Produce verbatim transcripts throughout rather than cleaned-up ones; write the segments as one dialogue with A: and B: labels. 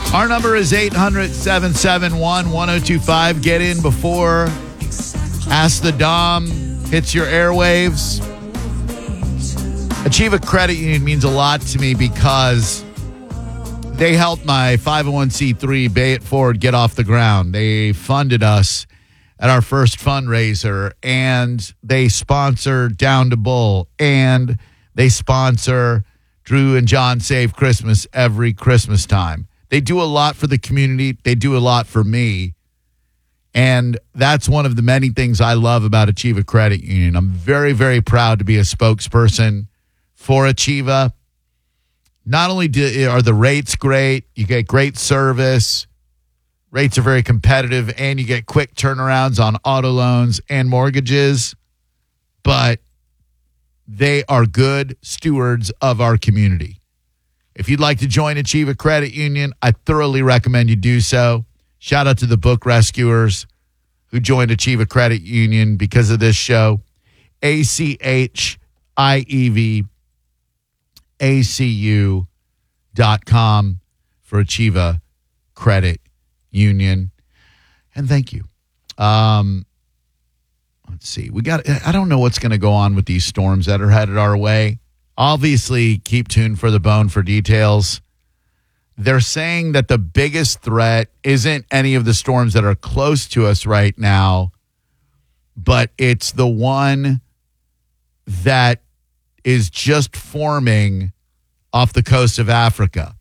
A: Our number is eight hundred, seven seven one, one oh two five. Get in before Ask the Dom hits your airwaves. Achieva Credit Union means a lot to me because they helped my five oh one c three Bay It Forward get off the ground. They funded us at our first fundraiser, and they sponsor Down to Bull, and they sponsor Drew and John Save Christmas every Christmas time. They do a lot for the community. They do a lot for me. And that's one of the many things I love about Achieva Credit Union. I'm very, very proud to be a spokesperson for Achieva. Not only do, are the rates great, you get great service, rates are very competitive, and you get quick turnarounds on auto loans and mortgages, but they are good stewards of our community. If you'd like to join Achieva Credit Union, I thoroughly recommend you do so. Shout out to the book rescuers who joined Achieva Credit Union because of this show. A C H I E V A C U dot com for Achieva Credit Union. And thank you. Um, let's see. We got, I don't know what's going to go on with these storms that are headed our way. Obviously, keep tuned for the Bone for details. They're saying that the biggest threat isn't any of the storms that are close to us right now, but it's the one that is just forming off the coast of Africa.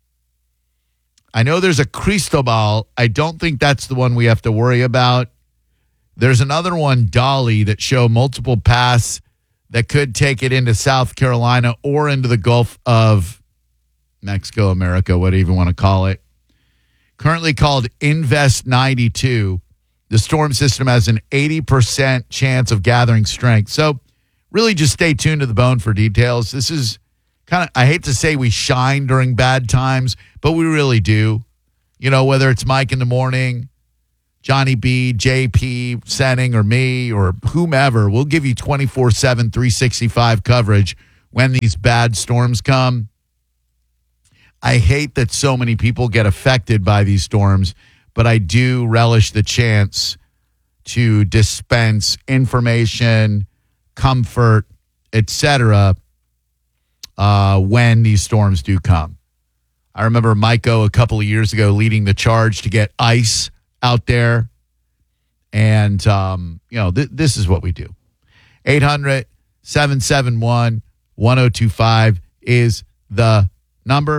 A: I know there's a Cristobal. I don't think that's the one we have to worry about. There's another one, Dolly, that show multiple paths that could take it into South Carolina or into the Gulf of Mexico, America, whatever you want to call it. Currently called Invest ninety-two. The storm system has an eighty percent chance of gathering strength. So really just stay tuned to the Bone for details. This is kind of, I hate to say we shine during bad times, but we really do. You know, whether it's Mike in the morning, Johnny B, J P, Senning, or me, or whomever, we'll give you twenty-four seven, three sixty-five coverage when these bad storms come. I hate that so many people get affected by these storms, but I do relish the chance to dispense information, comfort, et cetera, uh, when these storms do come. I remember Maiko a couple of years ago leading the charge to get ice out there. And, um, you know, th- this is what we do. eight hundred, seven seven one, one oh two five is the number.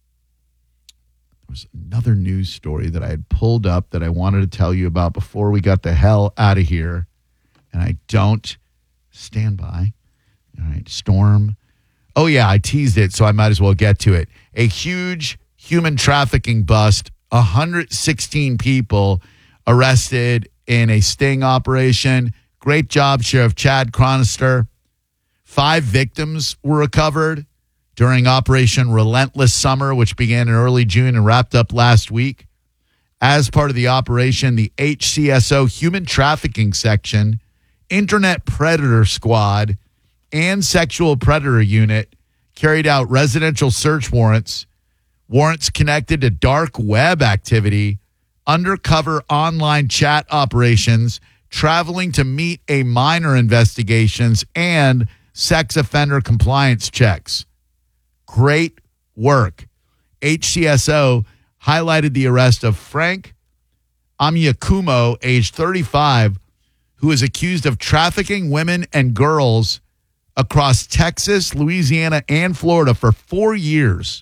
A: There was another news story that I had pulled up that I wanted to tell you about before we got the hell out of here. And I don't stand by. All right, storm. Oh, yeah, I teased it, so I might as well get to it. A huge human trafficking bust. one hundred sixteen people arrested in a sting operation. Great job, Sheriff Chad Chronister. Five victims were recovered during Operation Relentless Summer, which began in early June and wrapped up last week. As part of the operation, the H C S O Human Trafficking Section, Internet Predator Squad, and Sexual Predator Unit carried out residential search warrants, warrants connected to dark web activity, undercover online chat operations, traveling to meet a minor investigations, and sex offender compliance checks. Great work. H C S O highlighted the arrest of Frank Amyakumo, age thirty-five, who is accused of trafficking women and girls across Texas, Louisiana, and Florida for four years.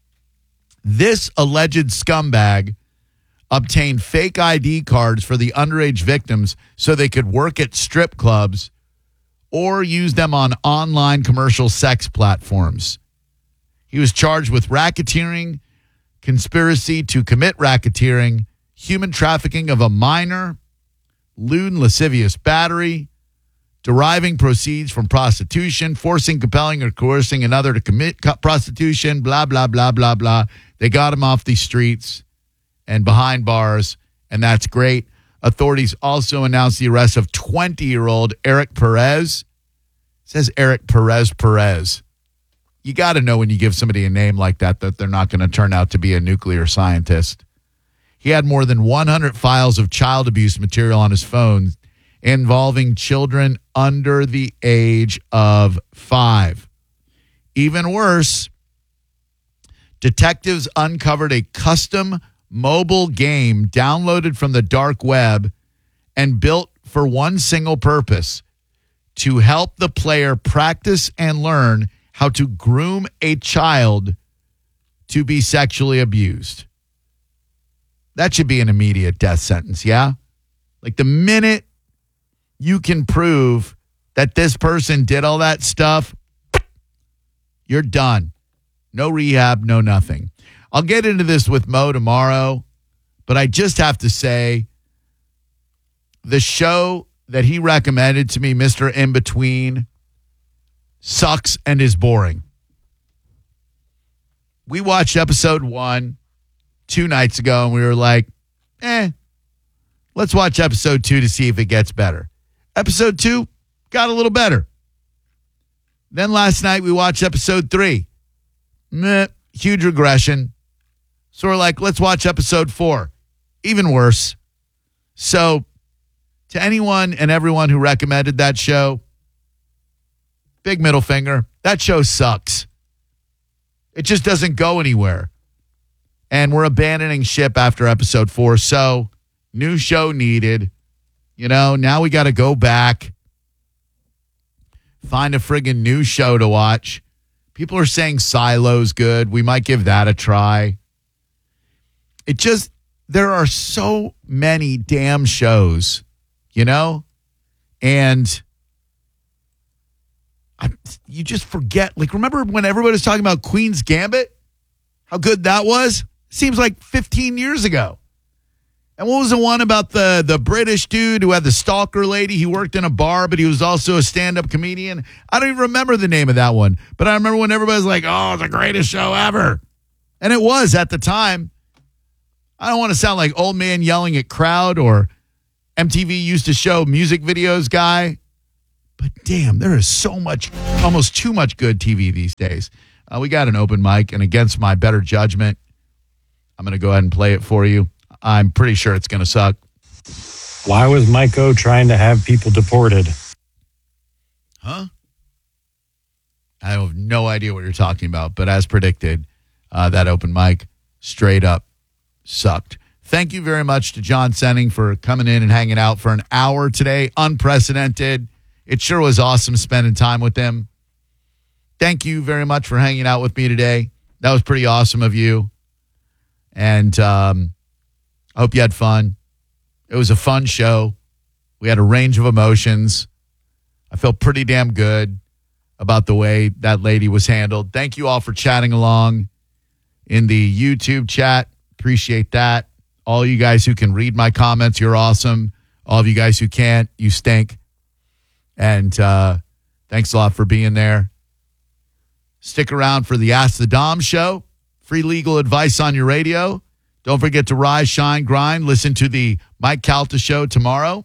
A: This alleged scumbag obtained fake I D cards for the underage victims so they could work at strip clubs or use them on online commercial sex platforms. He was charged with racketeering, conspiracy to commit racketeering, human trafficking of a minor, lewd and lascivious battery, deriving proceeds from prostitution, forcing, compelling, or coercing another to commit prostitution, blah, blah, blah, blah, blah. They got him off the streets and behind bars, and that's great. Authorities also announced the arrest of twenty-year-old Eric Perez. It says Eric Perez Perez. you got to know when you give somebody a name like that that they're not going to turn out to be a nuclear scientist. He had more than one hundred files of child abuse material on his phone involving children under the age of five. Even worse, detectives uncovered a custom mobile game downloaded from the dark web and built for one single purpose: to help the player practice and learn how to groom a child to be sexually abused. That should be an immediate death sentence, yeah? Like the minute you can prove that this person did all that stuff, you're done. No rehab, no nothing. I'll get into this with Mo tomorrow, but I just have to say the show that he recommended to me, Mister In Between, sucks and is boring. We watched episode one two nights ago, and we were like, eh, let's watch episode two to see if it gets better. Episode two got a little better. Then last night we watched episode three. Meh, huge regression. So we're like, let's watch episode four. Even worse. So to anyone and everyone who recommended that show, big middle finger. That show sucks. It just doesn't go anywhere. And we're abandoning ship after episode four. So new show needed. You know, now we got to go back, find a friggin' new show to watch. People are saying Silo's good. We might give that a try. It just, there are so many damn shows, you know? And I, you just forget. Like, remember when everybody was talking about Queen's Gambit? How good that was? Seems like fifteen years ago. And what was the one about the, the British dude who had the stalker lady? He worked in a bar, but he was also a stand-up comedian. I don't even remember the name of that one. But I remember when everybody was like, oh, the greatest show ever. And it was at the time. I don't want to sound like old man yelling at crowd or M T V used to show music videos guy. But damn, there is so much, almost too much good T V these days. Uh, we got an open mic, and against my better judgment, I'm going to go ahead and play it for you. I'm pretty sure it's going to suck.
B: Why was Mike O trying to have people deported?
A: Huh? I have no idea what you're talking about, but as predicted, uh, that open mic straight up sucked. Thank you very much to John Senning for coming in and hanging out for an hour today. Unprecedented. It sure was awesome spending time with him. Thank you very much for hanging out with me today. That was pretty awesome of you. And um, I hope you had fun. It was a fun show. We had a range of emotions. I felt pretty damn good about the way that lady was handled. Thank you all for chatting along in the YouTube chat. Appreciate that. All you guys who can read my comments, you're awesome. All of you guys who can't, you stink. And uh, thanks a lot for being there. Stick around for the Ask the Dom show. Free legal advice on your radio. Don't forget to rise, shine, grind. Listen to the Mike Calta show tomorrow.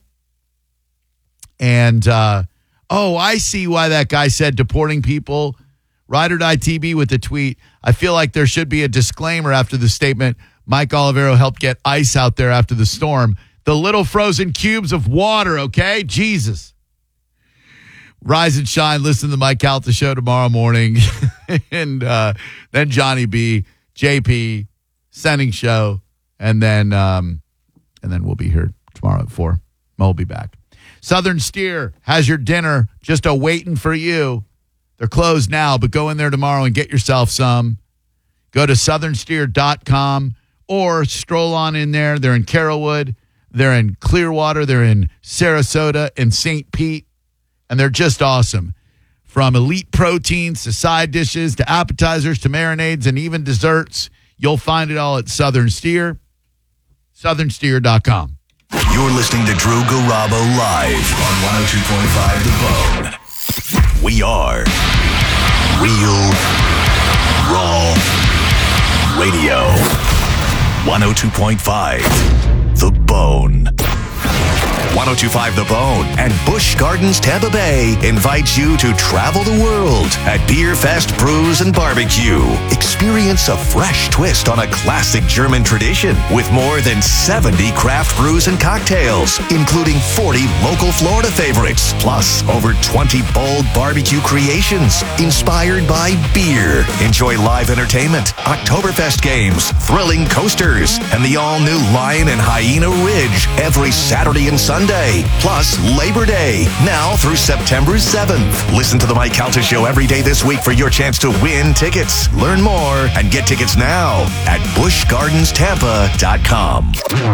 A: And, uh, oh, I see why that guy said deporting people. Ride or Die T B with the tweet. I feel like there should be a disclaimer after the statement. Mike Olivero helped get ice out there after the storm. The little frozen cubes of water, okay? Jesus. Rise and shine. Listen to the Mike Calta show tomorrow morning. and uh, then Johnny B, J P, Senning show. And then um, and then we'll be here tomorrow at four. Mo will be back. Southern Steer has your dinner just a waiting for you. They're closed now, but go in there tomorrow and get yourself some. Go to southern steer dot com or stroll on in there. They're in Carrollwood. They're in Clearwater. They're in Sarasota and Saint Pete. And they're just awesome. From elite proteins to side dishes to appetizers to marinades and even desserts, you'll find it all at Southern Steer. southern steer dot com.
C: You're listening to Drew Garabo live on one oh two point five The Bone. We are Real Raw Radio. one oh two point five The Bone. one oh two point five The Bone and Busch Gardens Tampa Bay invites you to travel the world at Beer Fest Brews and Barbecue. Experience a fresh twist on a classic German tradition with more than seventy craft brews and cocktails, including forty local Florida favorites, plus over twenty bold barbecue creations inspired by beer. Enjoy live entertainment, Oktoberfest games, thrilling coasters, and the all-new Lion and Hyena Ridge every Saturday and Sunday, plus Labor Day, now through September seventh. Listen to the Mike Calta Show every day this week for your chance to win tickets. Learn more and get tickets now at busch gardens tampa dot com.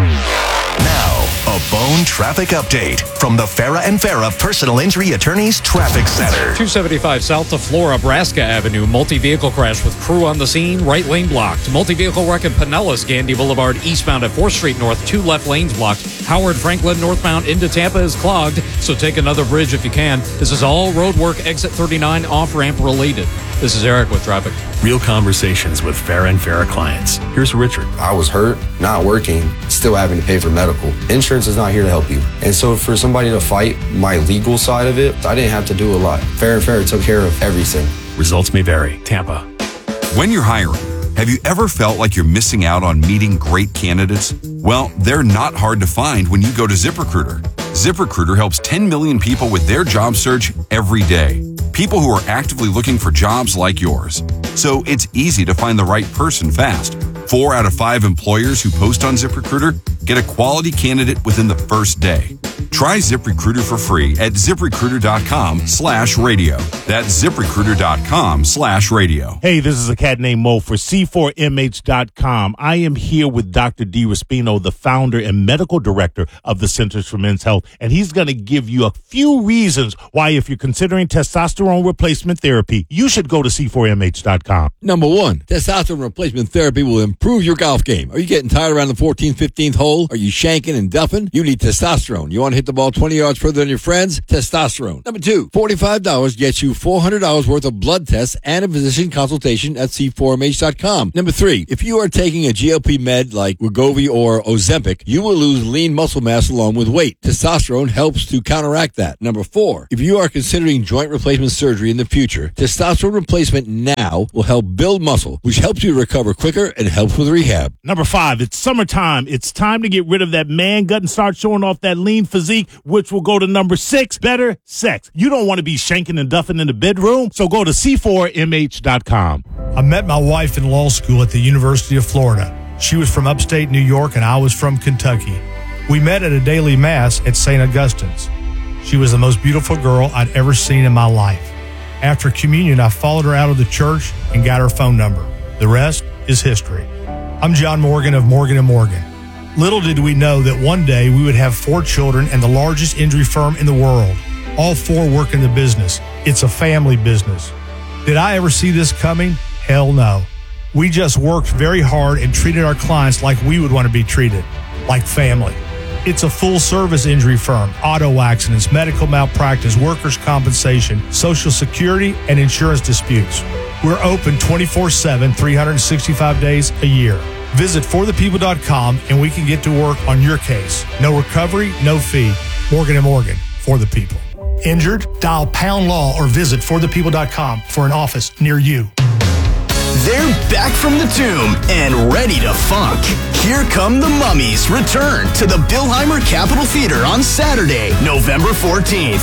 C: Now, a Bone traffic update from the Farah and Farah Personal Injury Attorneys Traffic Center.
D: two seventy-five south to Flora, Braska Avenue. Multi-vehicle crash with crew on the scene. Right lane blocked. Multi-vehicle wreck in Pinellas, Gandy Boulevard eastbound at fourth Street North. Two left lanes blocked. Howard Franklin northbound into Tampa is clogged, so take another bridge if you can. This is all road work, exit thirty-nine off-ramp related. This is Eric with traffic.
E: Real conversations with Farah and Farah clients. Here's Richard.
F: I was hurt, not working, still having to pay for medical. Insurance is not here to help you. And so for somebody to fight my legal side of it, I didn't have to do a lot. Farah and Farah took care of everything.
E: Results may vary. Tampa.
G: When you're hiring, have you ever felt like you're missing out on meeting great candidates? Well, they're not hard to find when you go to ZipRecruiter. ZipRecruiter helps ten million people with their job search every day. People who are actively looking for jobs like yours. So it's easy to find the right person fast. Four out of five employers who post on ZipRecruiter get a quality candidate within the first day. Try ZipRecruiter for free at ZipRecruiter.com slash radio. That's ZipRecruiter.com slash radio.
H: Hey, this is a cat named Mo for C four M H dot com. I am here with Doctor D. Raspino, the founder and medical director of the Centers for Men's Health, and he's going to give you a few reasons why, if you're considering testosterone replacement therapy, you should go to C four M H dot com.
I: Number one, testosterone replacement therapy will improve your golf game. Are you getting tired around the fourteenth, fifteenth hole? Are you shanking and duffing? You need testosterone. You want to hit the ball twenty yards further than your friends? Testosterone. Number two, forty-five dollars gets you four hundred dollars worth of blood tests and a physician consultation at C four M H dot com. Number three, if you are taking a G L P med like Wegovy or Ozempic, you will lose lean muscle mass along with weight. Testosterone helps to counteract that. Number four, if you are considering joint replacement surgery in the future, testosterone replacement now will help build muscle, which helps you recover quicker and helps with rehab.
H: Number five, it's summertime. It's time to get rid of that man gut and start showing off that lean physique, which will go to number six, better sex. You don't want to be shanking and duffing in the bedroom, so go to C four M H dot com.
J: I met my wife in law school at the University of Florida. She was from upstate New York and I was from Kentucky. We met at a daily mass at Saint Augustine's. She was the most beautiful girl I'd ever seen in my life. After communion, I followed her out of the church and got her phone number. The rest is history. I'm John Morgan of Morgan and Morgan. Little did we know that one day we would have four children and the largest injury firm in the world. All four work in the business. It's a family business. Did I ever see this coming? Hell no. We just worked very hard and treated our clients like we would want to be treated, like family. It's a full-service injury firm, auto accidents, medical malpractice, workers' compensation, Social Security, and insurance disputes. We're open twenty-four seven, three hundred sixty-five days a year. Visit for the people dot com and we can get to work on your case. No recovery, no fee. Morgan and Morgan, for the people. Injured? Dial pound law or visit for the people dot com for an office near you.
C: They're back from the tomb and ready to funk. Here Come the Mummies return to the Billheimer Capitol Theater on Saturday, November fourteenth.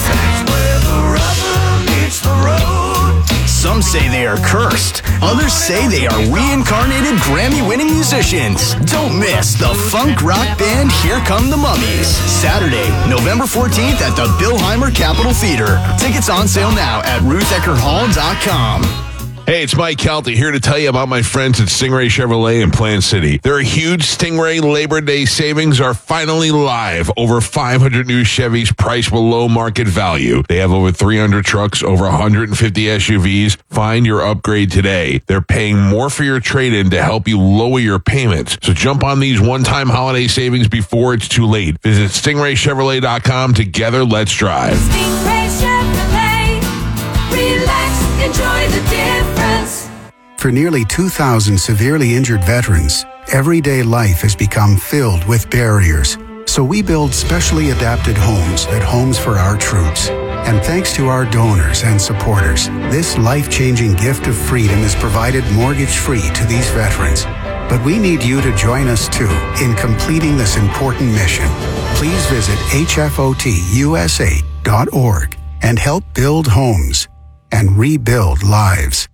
C: Some say they are cursed. Others say they are reincarnated Grammy-winning musicians. Don't miss the funk rock band Here Come the Mummies. Saturday, November fourteenth at the Billheimer Capitol Theater. Tickets on sale now at ruth ecker hall dot com.
K: Hey, it's Mike Calta here to tell you about my friends at Stingray Chevrolet in Plant City. Their huge Stingray Labor Day savings are finally live. Over five hundred new Chevys priced below market value. They have over three hundred trucks, over one hundred fifty S U Vs. Find your upgrade today. They're paying more for your trade-in to help you lower your payments. So jump on these one-time holiday savings before it's too late. Visit stingray chevrolet dot com. Together, let's drive.
L: Stingray Chevrolet. Relax, enjoy the difference.
M: For nearly two thousand severely injured veterans, everyday life has become filled with barriers. So we build specially adapted homes at Homes for Our Troops. And thanks to our donors and supporters, this life-changing gift of freedom is provided mortgage-free to these veterans. But we need you to join us too in completing this important mission. Please visit H F O T U S A dot org and help build homes and rebuild lives.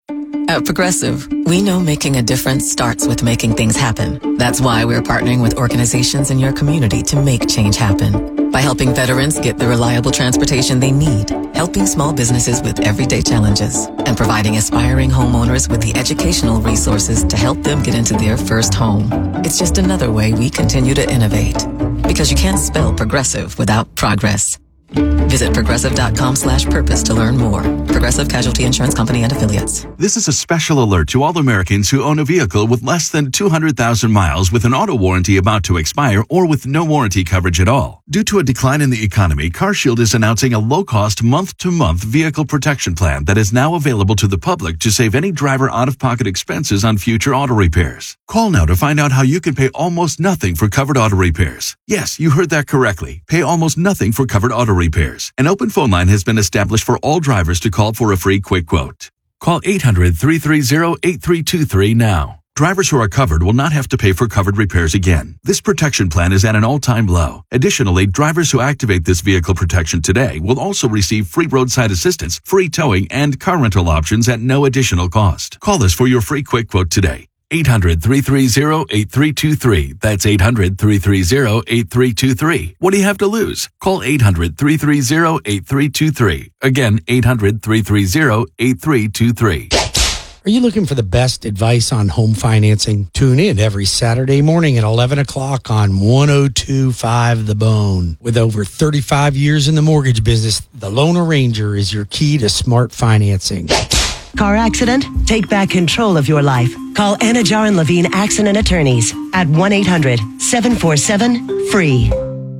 N: At Progressive, we know making a difference starts with making things happen. That's why we're partnering with organizations in your community to make change happen. By helping veterans get the reliable transportation they need, helping small businesses with everyday challenges, and providing aspiring homeowners with the educational resources to help them get into their first home. It's just another way we continue to innovate. Because you can't spell progressive without progress. Visit progressive.com slash purpose to learn more. Progressive Casualty Insurance Company and Affiliates.
O: This is a special alert to all Americans who own a vehicle with less than two hundred thousand miles with an auto warranty about to expire or with no warranty coverage at all. Due to a decline in the economy, CarShield is announcing a low-cost month-to-month vehicle protection plan that is now available to the public to save any driver out-of-pocket expenses on future auto repairs. Call now to find out how you can pay almost nothing for covered auto repairs. Yes, you heard that correctly. Pay almost nothing for covered auto repairs. An open phone line has been established for all drivers to call for a free quick quote. Call eight hundred, three three zero, eight three two three now. Drivers who are covered will not have to pay for covered repairs again. This protection plan is at an all-time low. Additionally, drivers who activate this vehicle protection today will also receive free roadside assistance, free towing, and car rental options at no additional cost. Call us for your free quick quote today. eight hundred, three three zero, eight three two three. That's eight hundred, three three zero, eight three two three. What do you have to lose? Call eight hundred, three three zero, eight three two three. Again, eight hundred, three three zero, eight three two three.
P: Are you looking for the best advice on home financing? Tune in every Saturday morning at eleven o'clock on one oh two point five The Bone. With over thirty-five years in the mortgage business, the Loan Arranger is your key to smart financing.
Q: Car accident? Take back control of your life. Call Anajar and Levine Accident Attorneys at one eight hundred, seven four seven, F R E E.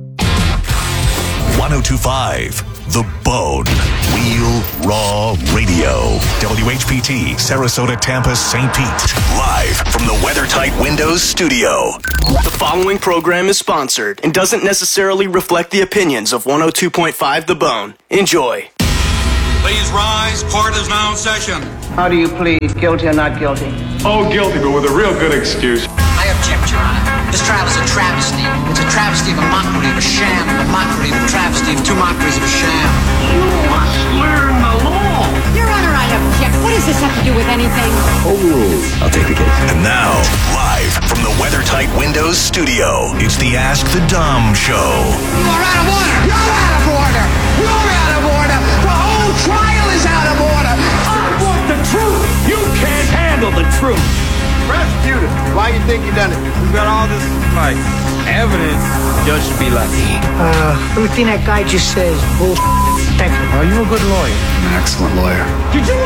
C: one oh two point five The Bone. Real Raw Radio. W H P T, Sarasota, Tampa, Saint Pete. Live from the WeatherTight Windows studio.
R: The following program is sponsored and doesn't necessarily reflect the opinions of one oh two point five The Bone. Enjoy.
S: Please rise. Court is now in session.
T: How do you plead, guilty or not guilty?
U: Oh, guilty, but with a real good excuse.
V: I object, Your Honor. This trial is a travesty. It's a travesty of a mockery of a sham, a mockery of a travesty of two mockeries of a sham.
W: You must learn the law.
X: Your Honor, I object. What does this have to do with anything?
C: Overruled. I'll take the case. And now, live from the WeatherTight Windows studio, it's the Ask the Dom Show.
W: You are out of order. You're out of order. You're out of order. The whole trial is out of order. I want the truth. You can't handle the truth.
T: Prosecutor, why you think you done it?
Y: We got all this, like, evidence. Judge should be like,
T: Uh, everything that guy just says, bull. Thank you.
Y: Are you a good lawyer?
M: An excellent lawyer.
W: Did you